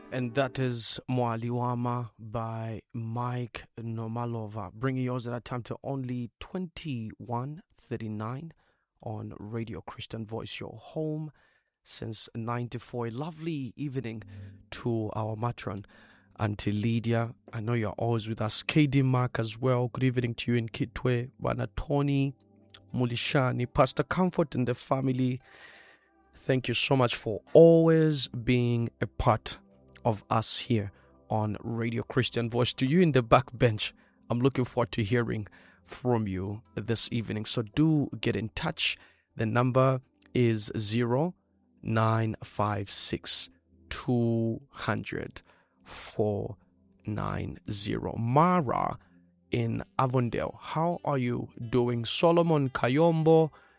And that is Mwaliwama by Mike Nomalova, bringing yours at that time to only 21:39 on Radio Christian Voice, your home since 94. A lovely evening to our matron, Auntie Lydia. I know you're always with us. KD Mark as well. Good evening to you in Kitwe. Bana Tony, Mulishani, Pastor Comfort and the family. Thank you so much for always being a part of us here on Radio Christian Voice. To you in the back bench, I'm looking forward to hearing from you this evening. So do get in touch. The number is 0956 200 490. Mara in Avondale, how are you doing? Solomon Kayombo